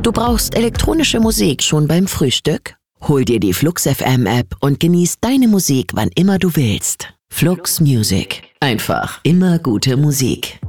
Du brauchst elektronische Musik schon beim Frühstück? Hol dir die Flux FM App und genieß deine Musik, wann immer du willst. Flux Music. Einfach immer gute Musik.